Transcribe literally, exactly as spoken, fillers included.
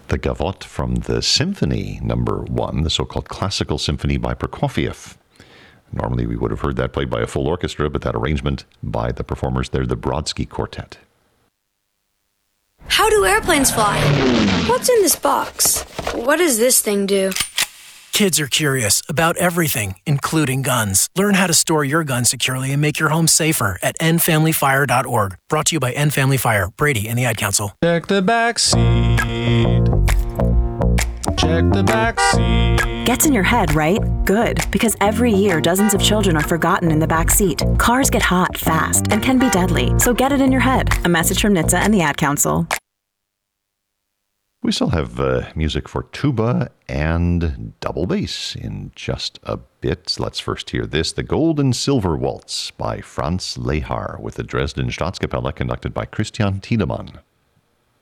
The Gavotte from the Symphony Number One, the so-called Classical Symphony by Prokofiev. Normally we would have heard that played by a full orchestra, but that arrangement by the performers there, the Brodsky Quartet. How do airplanes fly? What's in this box? What does this thing do? Kids are curious about everything, including guns. Learn how to store your gun securely and make your home safer at end family fire dot org. Brought to you by End Family Fire, Brady, and the Ad Council. Check the back seat. Check the back seat. Gets in your head, right? Good, because every year dozens of children are forgotten in the back seat. Cars get hot fast and can be deadly, so get it in your head. A message from N H T S A and the Ad Council. We still have uh, music for tuba and double bass in just a bit. Let's first hear this, the Gold and Silver Waltz by Franz Lehár with the Dresden Staatskapelle conducted by Christian Tiedemann.